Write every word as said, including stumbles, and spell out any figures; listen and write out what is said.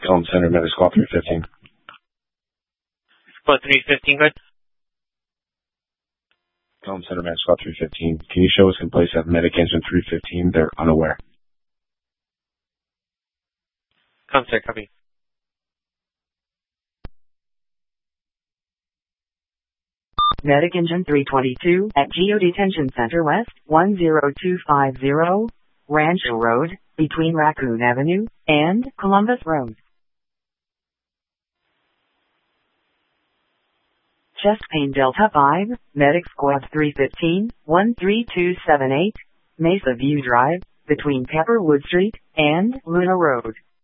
Elm Center, Medic Squad three fifteen. Squad three fifteen, good. Elm Center, Medic Squad three fifteen. Can you show us in place at Medic Engine three fifteen? They're unaware. Come, sir, copy. Medic Engine three twenty-two at Geo Detention Center West, one zero two five zero, Rancho Road, between Raccoon Avenue and Columbus Road. Chest Pain Delta five, Medic Squad three fifteen, one three two seven eight, Mesa View Drive, between Pepperwood Street and Luna Road.